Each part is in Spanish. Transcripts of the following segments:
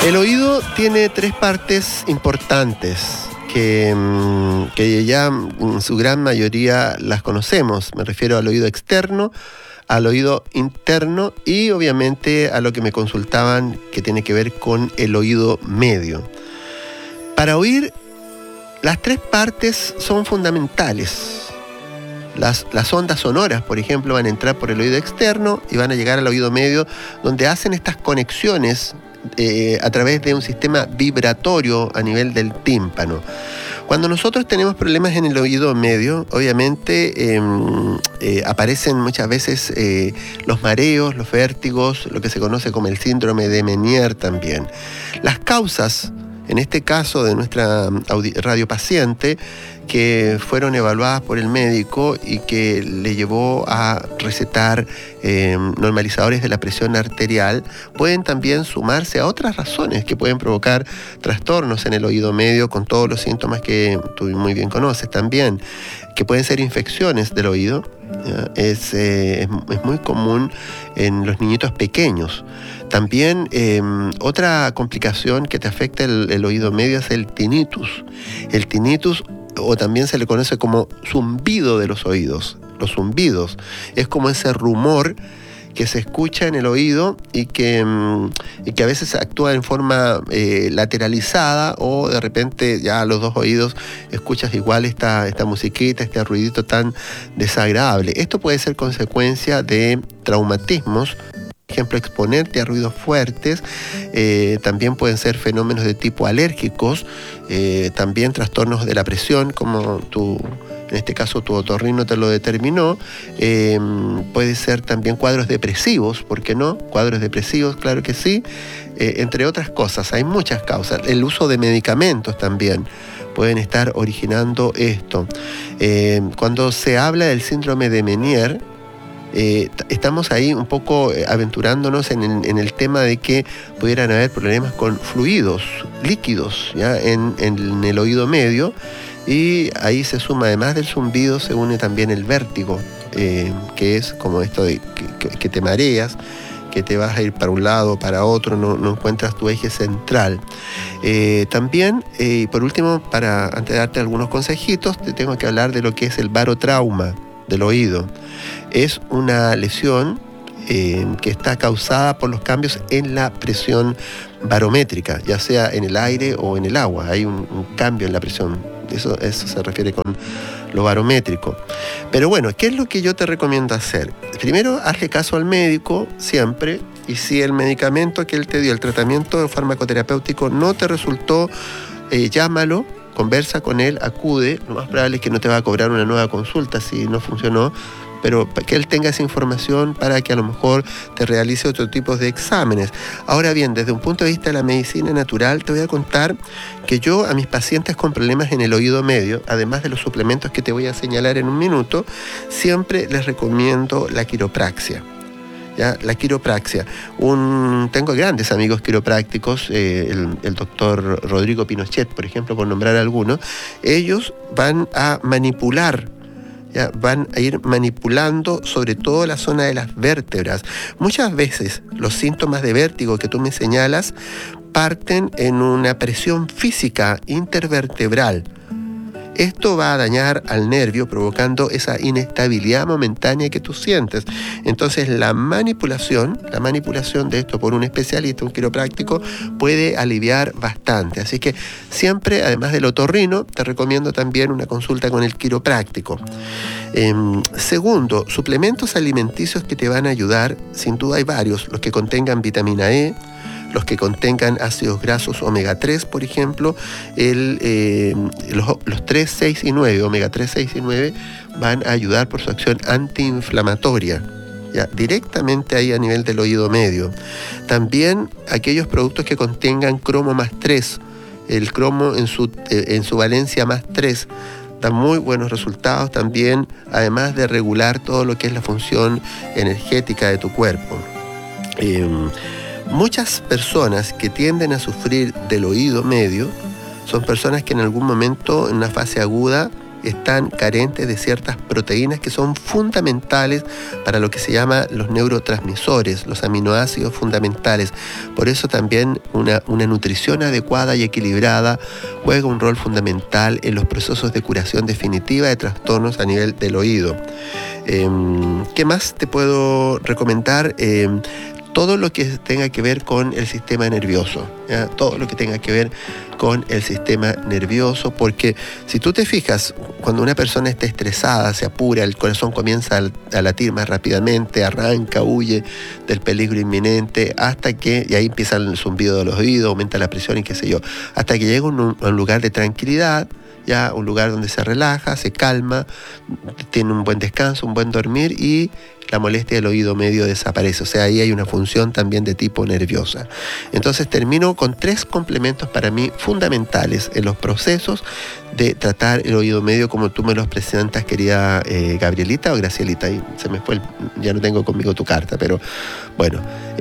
El oído tiene tres partes importantes que ya en su gran mayoría las conocemos. Me refiero al oído externo, al oído interno y obviamente a lo que me consultaban que tiene que ver con el oído medio. Para oír, las tres partes son fundamentales. Las ondas sonoras, por ejemplo, van a entrar por el oído externo y van a llegar al oído medio, donde hacen estas conexiones a través de un sistema vibratorio a nivel del tímpano. Cuando nosotros tenemos problemas en el oído medio, obviamente aparecen muchas veces los mareos, los vértigos, lo que se conoce como el síndrome de Meniere también. Las causas, en este caso de nuestra radiopaciente, que fueron evaluadas por el médico y que le llevó a recetar normalizadores de la presión arterial, pueden también sumarse a otras razones que pueden provocar trastornos en el oído medio, con todos los síntomas que tú muy bien conoces también, que pueden ser infecciones del oído. Es muy común en los niñitos pequeños. También otra complicación que te afecta el oído medio es el tinnitus. El tinnitus, o también se le conoce como zumbido de los oídos. Los zumbidos es como ese rumor que se escucha en el oído y que a veces actúa en forma lateralizada, o de repente ya a los dos oídos escuchas igual esta musiquita, este ruidito tan desagradable. Esto puede ser consecuencia de traumatismos. Por ejemplo, exponerte a ruidos fuertes, también pueden ser fenómenos de tipo alérgicos, también trastornos de la presión, como en este caso tu otorrino te lo determinó. Puede ser también cuadros depresivos, ¿por qué no? Cuadros depresivos, claro que sí, entre otras cosas. Hay muchas causas. El uso de medicamentos también pueden estar originando esto. Cuando se habla del síndrome de Meniere, estamos ahí un poco aventurándonos en el tema de que pudieran haber problemas con fluidos líquidos, ¿ya? En el oído medio, y ahí se suma, además del zumbido, se une también el vértigo, que es como esto de que te mareas, que te vas a ir para un lado o para otro, no encuentras tu eje central. También, por último, antes de darte algunos consejitos, te tengo que hablar de lo que es el barotrauma del oído. Es una lesión que está causada por los cambios en la presión barométrica, ya sea en el aire o en el agua. Hay un cambio en la presión. Eso se refiere con lo barométrico. Pero bueno, ¿qué es lo que yo te recomiendo hacer? Primero, hazle caso al médico siempre, y si el medicamento que él te dio, el tratamiento farmacoterapéutico, no te resultó, llámalo, conversa con él, acude. Lo más probable es que no te va a cobrar una nueva consulta si no funcionó, pero que él tenga esa información para que a lo mejor te realice otro tipo de exámenes. Ahora bien, desde un punto de vista de la medicina natural, te voy a contar que yo a mis pacientes con problemas en el oído medio, además de los suplementos que te voy a señalar en un minuto, siempre les recomiendo la quiropraxia. ¿Ya? La quiropraxia. Tengo grandes amigos quiroprácticos, el doctor Rodrigo Pinochet, por ejemplo, por nombrar algunos. Ellos van a manipular, ¿ya? Van a ir manipulando sobre todo la zona de las vértebras. Muchas veces los síntomas de vértigo que tú me señalas parten en una presión física intervertebral. Esto va a dañar al nervio, provocando esa inestabilidad momentánea que tú sientes. Entonces la manipulación de esto por un especialista, un quiropráctico, puede aliviar bastante. Así que siempre, además del otorrino, te recomiendo también una consulta con el quiropráctico. Segundo, suplementos alimenticios que te van a ayudar. Sin duda hay varios, los que contengan vitamina E, los que contengan ácidos grasos omega 3, por ejemplo, los 3, 6 y 9, omega 3, 6 y 9, van a ayudar por su acción antiinflamatoria, ¿ya? Directamente ahí a nivel del oído medio. También aquellos productos que contengan cromo más 3, el cromo en su valencia más 3, dan muy buenos resultados también, además de regular todo lo que es la función energética de tu cuerpo. Muchas personas que tienden a sufrir del oído medio son personas que en algún momento, en una fase aguda, están carentes de ciertas proteínas que son fundamentales para lo que se llama los neurotransmisores, los aminoácidos fundamentales. Por eso también una nutrición adecuada y equilibrada juega un rol fundamental en los procesos de curación definitiva de trastornos a nivel del oído. ¿Qué más te puedo recomendar? Todo lo que tenga que ver con el sistema nervioso, ¿ya? Todo lo que tenga que ver con el sistema nervioso, porque si tú te fijas, cuando una persona está estresada, se apura, el corazón comienza a latir más rápidamente, arranca, huye del peligro inminente, y ahí empieza el zumbido de los oídos, aumenta la presión y qué sé yo, hasta que llega a un lugar de tranquilidad, ya un lugar donde se relaja, se calma, tiene un buen descanso, un buen dormir y la molestia del oído medio desaparece. O sea, ahí hay una función también de tipo nerviosa. Entonces termino con 3 complementos para mí fundamentales en los procesos de tratar el oído medio como tú me los presentas, querida Gabrielita o Gracielita. Ahí se me fue, ya no tengo conmigo tu carta, pero bueno,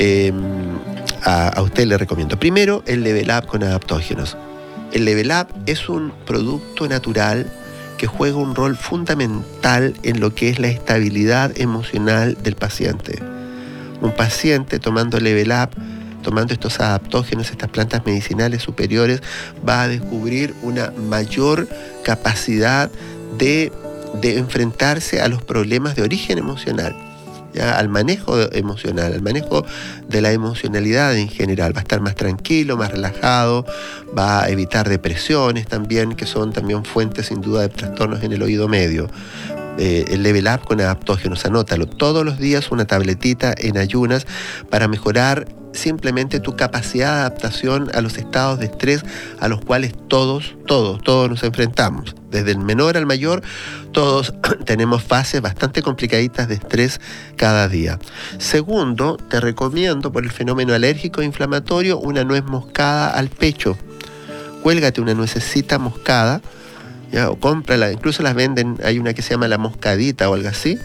a usted le recomiendo. Primero, el Level Up con adaptógenos. El Level Up es un producto natural que juega un rol fundamental en lo que es la estabilidad emocional del paciente. Un paciente tomando Level Up, tomando estos adaptógenos, estas plantas medicinales superiores, va a descubrir una mayor capacidad de enfrentarse a los problemas de origen emocional, ¿ya? Al manejo emocional, al manejo de la emocionalidad en general. Va a estar más tranquilo, más relajado, va a evitar depresiones también, que son también fuentes sin duda de trastornos en el oído medio. El Level Up con adaptógenos, anótalo, todos los días una tabletita en ayunas para mejorar simplemente tu capacidad de adaptación a los estados de estrés a los cuales todos nos enfrentamos. Desde el menor al mayor, todos tenemos fases bastante complicaditas de estrés cada día. Segundo, te recomiendo por el fenómeno alérgico e inflamatorio una nuez moscada al pecho. Cuélgate una nuececita moscada, ¿ya? O cómprala, incluso las venden, hay una que se llama la moscadita o algo así,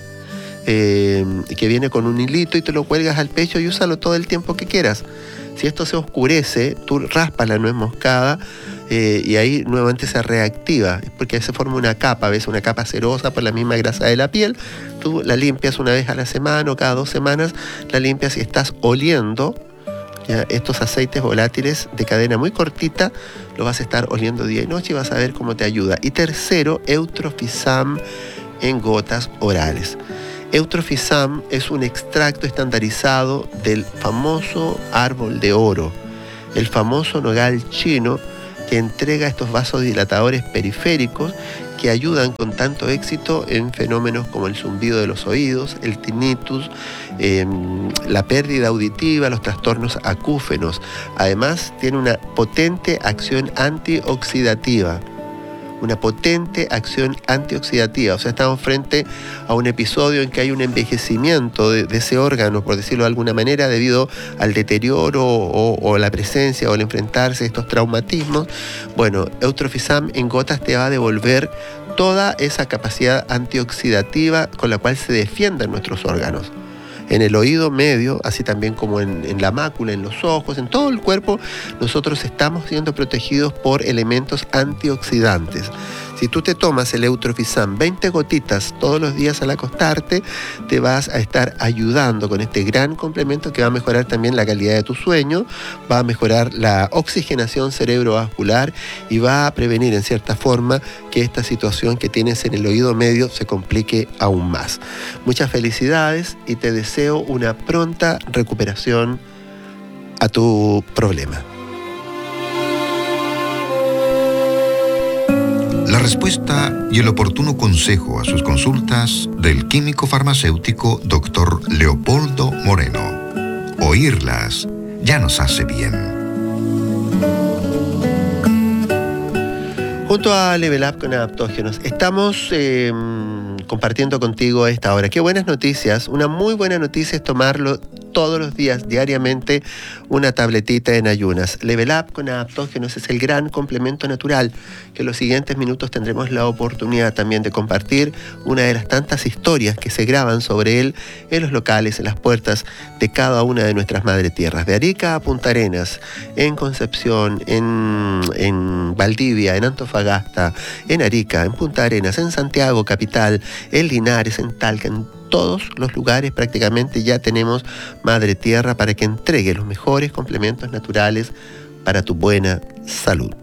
que viene con un hilito y te lo cuelgas al pecho y úsalo todo el tiempo que quieras. Si esto se oscurece, tú raspas la nuez moscada y ahí nuevamente se reactiva, porque se forma una capa, ¿ves? Una capa cerosa por la misma grasa de la piel. Tú la limpias una vez a la semana o cada 2 semanas, la limpias y estás oliendo, ¿ya? Estos aceites volátiles de cadena muy cortita, lo vas a estar oliendo día y noche y vas a ver cómo te ayuda. Y tercero, Eutrofizam en gotas orales. Eutrofizam es un extracto estandarizado del famoso árbol de oro, el famoso nogal chino que entrega estos vasodilatadores periféricos que ayudan con tanto éxito en fenómenos como el zumbido de los oídos, el tinnitus, la pérdida auditiva, los trastornos acúfenos. Además, tiene una potente acción antioxidativa. Una potente acción antioxidativa. O sea, estamos frente a un episodio en que hay un envejecimiento de ese órgano, por decirlo de alguna manera, debido al deterioro o la presencia o el enfrentarse a estos traumatismos. Bueno, Eutrofizam en gotas te va a devolver toda esa capacidad antioxidativa con la cual se defienden nuestros órganos. En el oído medio, así también como en la mácula, en los ojos, en todo el cuerpo, nosotros estamos siendo protegidos por elementos antioxidantes. Si tú te tomas el Eutrofizam 20 gotitas todos los días al acostarte, te vas a estar ayudando con este gran complemento que va a mejorar también la calidad de tu sueño, va a mejorar la oxigenación cerebrovascular y va a prevenir en cierta forma que esta situación que tienes en el oído medio se complique aún más. Muchas felicidades y te deseo una pronta recuperación a tu problema. La respuesta y el oportuno consejo a sus consultas del químico farmacéutico Dr. Leopoldo Moreno. Oírlas ya nos hace bien. Junto a Level Up con adaptógenos, estamos compartiendo contigo a esta hora. Qué buenas noticias. Una muy buena noticia es tomarlo todos los días, diariamente, una tabletita en ayunas. Level Up con adaptógenos es el gran complemento natural que en los siguientes minutos tendremos la oportunidad también de compartir una de las tantas historias que se graban sobre él en los locales, en las puertas de cada una de nuestras madre tierras. De Arica a Punta Arenas, en Concepción, en Valdivia, en Antofagasta, en Arica, en Punta Arenas, en Santiago, capital, en Linares, en Talca, en todos los lugares prácticamente ya tenemos Madre Tierra para que entregue los mejores complementos naturales para tu buena salud.